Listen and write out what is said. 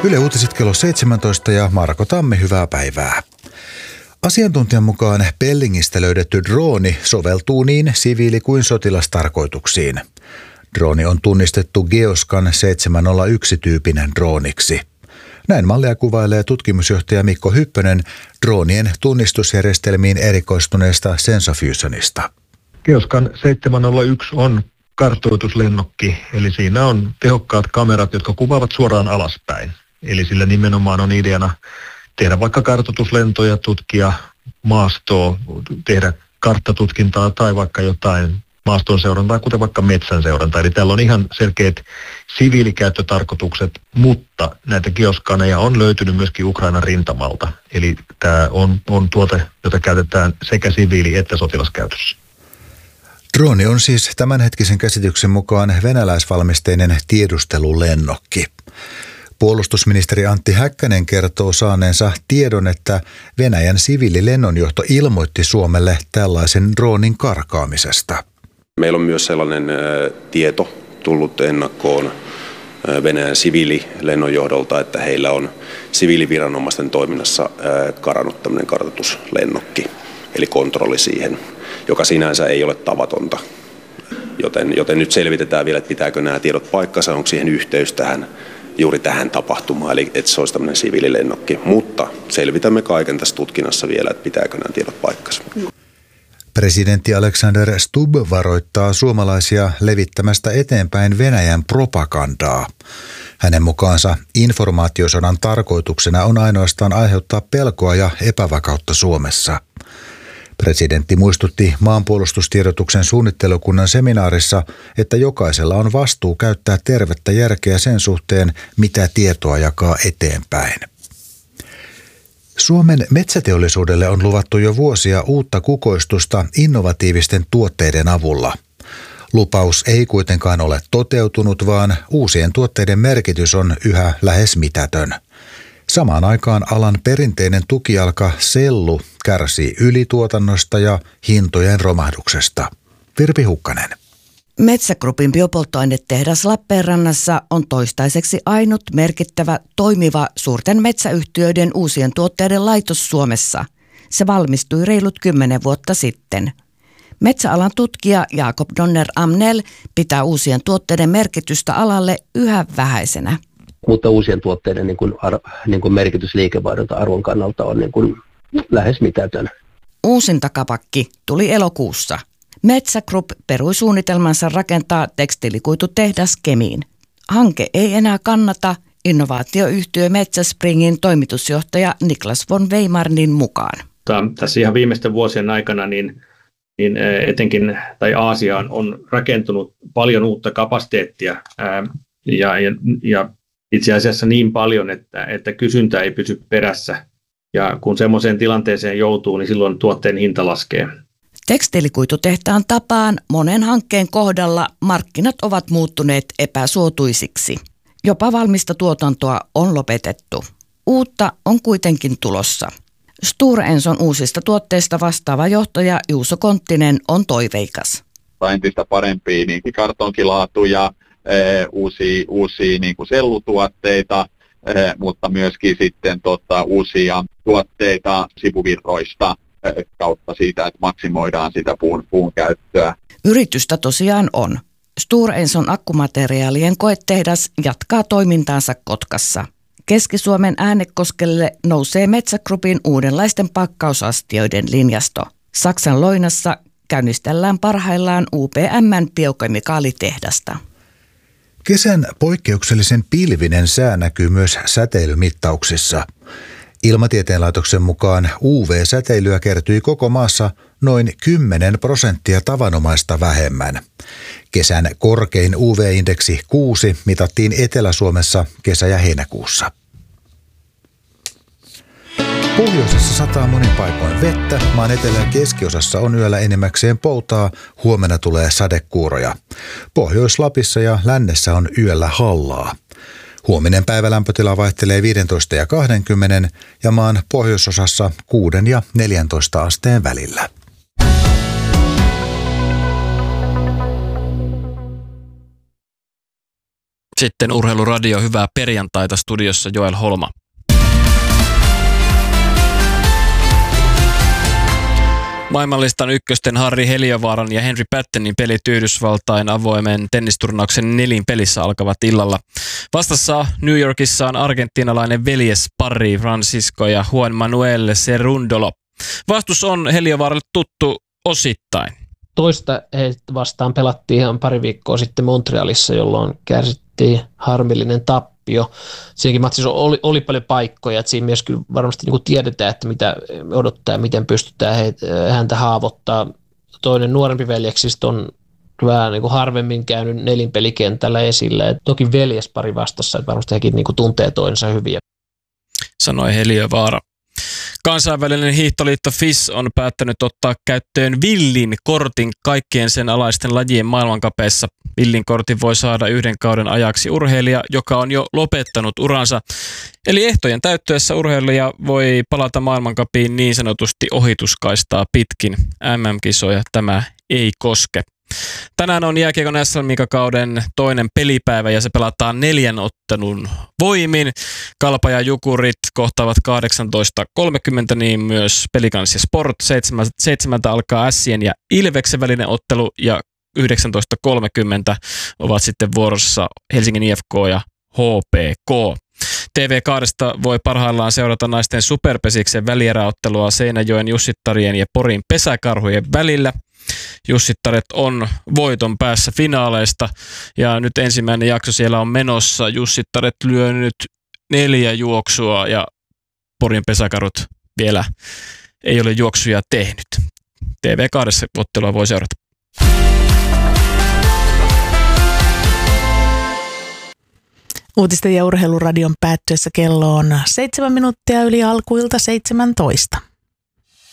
Yle Uutiset kello 17 ja Marko Tammi, hyvää päivää. Asiantuntijan mukaan Pellingistä löydetty drooni soveltuu niin siviili- kuin sotilastarkoituksiin. Drooni on tunnistettu Geoscan 701-tyypin drooniksi. Näin mallia kuvailee tutkimusjohtaja Mikko Hyppönen droonien tunnistusjärjestelmiin erikoistuneesta Sensofusionista. Geoscan 701 on kartoituslennokki, eli siinä on tehokkaat kamerat, jotka kuvaavat suoraan alaspäin. Eli sillä nimenomaan on ideana tehdä vaikka kartoituslentoja, tutkia maastoa, tehdä karttatutkintaa tai vaikka jotain maaston seurantaa, kuten vaikka metsän seurantaa. Eli täällä on ihan selkeät siviilikäyttötarkoitukset, mutta näitä geoskaneja on löytynyt myöskin Ukrainan rintamalta. Eli tämä on tuote, jota käytetään sekä siviili- että sotilaskäytössä. Drooni on siis tämänhetkisen käsityksen mukaan venäläisvalmisteinen tiedustelulennokki. Puolustusministeri Antti Häkkänen kertoo saaneensa tiedon, että Venäjän siviililennonjohto ilmoitti Suomelle tällaisen droonin karkaamisesta. Meillä on myös sellainen tieto tullut ennakkoon Venäjän siviililennonjohdolta, että heillä on siviiliviranomaisten toiminnassa karannut tämmöinen kartoituslennokki, eli kontrolli siihen, joka sinänsä ei ole tavatonta. Joten nyt selvitetään vielä, että pitääkö nämä tiedot paikkansa, onko siihen yhteys juuri tähän tapahtumaan, eli että se olisi tämmöinen siviililennokki. Mutta selvitämme kaiken tässä tutkinnassa vielä, että pitääkö nämä tiedot paikkansa. Presidentti Alexander Stubb varoittaa suomalaisia levittämästä eteenpäin Venäjän propagandaa. Hänen mukaansa informaatiosodan tarkoituksena on ainoastaan aiheuttaa pelkoa ja epävakautta Suomessa. Presidentti muistutti maanpuolustustiedotuksen suunnittelukunnan seminaarissa, että jokaisella on vastuu käyttää tervettä järkeä sen suhteen, mitä tietoa jakaa eteenpäin. Suomen metsäteollisuudelle on luvattu jo vuosia uutta kukoistusta innovatiivisten tuotteiden avulla. Lupaus ei kuitenkaan ole toteutunut, vaan uusien tuotteiden merkitys on yhä lähes mitätön. Samaan aikaan alan perinteinen tukijalka sellu kärsii ylituotannosta ja hintojen romahduksesta. Virpi Hukkanen. Metsä Groupin biopolttoainetehdas Lappeenrannassa on toistaiseksi ainut merkittävä toimiva suurten metsäyhtiöiden uusien tuotteiden laitos Suomessa. Se valmistui reilut 10 vuotta sitten. Metsäalan tutkija Jakob Donner Amnell pitää uusien tuotteiden merkitystä alalle yhä vähäisenä. Mutta uusien tuotteiden niin kuin merkitys liikevaihdon arvon kannalta on niin kuin lähes mitätön. Uusin takapakki tuli elokuussa. Metsä Group perui suunnitelmansa rakentaa tekstiilikuitutehdas Kemiin. Hanke ei enää kannata innovaatioyhtiö Metsäspringin toimitusjohtaja Niklas von Weimarnin mukaan. Tässä ihan viimeisten vuosien aikana niin etenkin Aasiaan on rakentunut paljon uutta kapasiteettia ja itse asiassa niin paljon, että kysyntä ei pysy perässä. Ja kun semmoiseen tilanteeseen joutuu, niin silloin tuotteen hinta laskee. Tekstiilikuitutehtaan tapaan monen hankkeen kohdalla markkinat ovat muuttuneet epäsuotuisiksi. Jopa valmista tuotantoa on lopetettu. Uutta on kuitenkin tulossa. Stora Enson uusista tuotteista vastaava johtaja Juuso Konttinen on toiveikas. Entistä parempia kartonkilaatuja, uusia niin kuin sellutuotteita, mutta myöskin sitten uusia tuotteita sivuvirroista kautta siitä, että maksimoidaan sitä puun käyttöä. Yritystä tosiaan on. Stora Enson akkumateriaalien koetehdas jatkaa toimintaansa Kotkassa. Keski-Suomen Äänekoskelle nousee Metsä Groupin uudenlaisten pakkausastioiden linjasto. Saksan Loinassa käynnistellään parhaillaan UPM:n biokemikaalitehdasta. Kesän poikkeuksellisen pilvinen sää näkyy myös säteilymittauksissa. Ilmatieteen laitoksen mukaan UV-säteilyä kertyi koko maassa noin 10% tavanomaista vähemmän. Kesän korkein UV-indeksi 6 mitattiin Etelä-Suomessa kesä- ja heinäkuussa. Pohjoisessa sataa monin paikoin vettä, maan etelä- ja keskiosassa on yöllä enimmäkseen poutaa, huomenna tulee sadekuuroja. Pohjois-Lapissa ja lännessä on yöllä hallaa. Huominen päivälämpötila vaihtelee 15 ja 20 ja maan pohjoisosassa 6 ja 14 asteen välillä. Sitten Urheiluradio, hyvää perjantaita, studiossa Joel Holma. Maailmanlistan ykkösten Harri Heliövaaran ja Henry Pattonin pelit Yhdysvaltain avoimen tennisturnauksen 4 pelissä alkavat illalla. Vastassa New Yorkissa on argentiinalainen veljespari Francisco ja Juan Manuel Cerundolo. Vastus on Heliövaaralle tuttu osittain. Toista heitä vastaan pelattiin ihan pari viikkoa sitten Montrealissa, jolloin kärsittiin harmillinen tappio. Siinäkin matsissa oli paljon paikkoja, että siinä myös kyllä varmasti niin tiedetään, että mitä odottaa ja miten pystytään häntä haavoittaa. Toinen nuorempi veljeksistä on vähän niin kuin harvemmin käynyt nelinpelikentällä esillä. Et toki veljespari vastassa, että varmasti hekin niin kuin tuntee toisensa hyvin. Sanoi Heliövaara. Kansainvälinen hiihtoliitto FIS on päättänyt ottaa käyttöön villin kortin kaikkien sen alaisten lajien maailmankapeissa. Villin kortin voi saada 1 kauden ajaksi urheilija, joka on jo lopettanut uransa. Eli ehtojen täyttyessä urheilija voi palata maailmankapiin niin sanotusti ohituskaistaa pitkin. MM-kisoja tämä ei koske. Tänään on jääkiekon SM-kauden toinen pelipäivä ja se pelataan 4 ottelun voimin. Kalpa ja Jukurit kohtaavat 18.30, niin myös Pelikans ja Sport. 7 alkaa Ässien ja Ilveksen välinen ottelu ja 19.30 ovat sitten vuorossa Helsingin IFK ja HPK. TV2 voi parhaillaan seurata naisten superpesiksen välieräottelua Seinäjoen Jussittarien ja Porin Pesäkarhujen välillä. Jussittaret on voiton päässä finaaleista ja nyt ensimmäinen jakso siellä on menossa. Jussittaret lyö nyt 4 juoksua ja Porin Pesäkarhut vielä ei ole juoksuja tehnyt. TV2 ottelua voi seurata. Uutisten ja Urheiluradion päättyessä kello on 7 minuuttia yli alkuilta 17.